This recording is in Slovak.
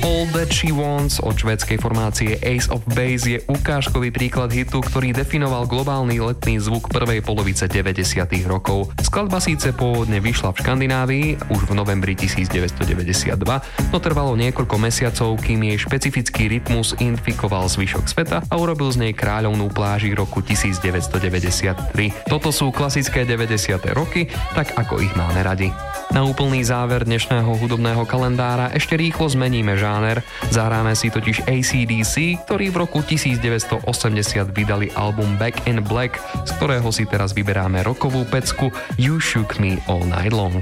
All That She Wants od švédskej formácie Ace of Base je ukážkový príklad hitu, ktorý definoval globálny letný zvuk prvej polovice 90. rokov. Skladba síce pôvodne vyšla v Škandinávii už v novembri 1992, no trvalo niekoľko mesiacov, kým jej špecifický rytmus infikoval zvyšok sveta a urobil z nej kráľovnú pláži roku 1993. Toto sú klasické 90. roky, tak ako ich máme radi. Na úplný záver dnešného hudobného kalendára ešte rýchlo zmeníme žáner. Zahráme si totiž AC/DC, ktorí v roku 1980 vydali album Back in Black, z ktorého si teraz vyberáme rockovú pecku You Shook Me All Night Long.